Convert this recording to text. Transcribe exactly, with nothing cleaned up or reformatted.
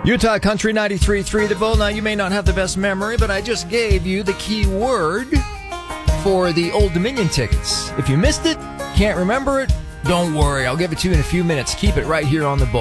Utah Country ninety-three point three The Bull. Now, you may not have the best memory, but I just gave you the key word for the Old Dominion tickets. If you missed it, can't remember it, don't worry. I'll give it to you in a few minutes. Keep it right here on The Bull.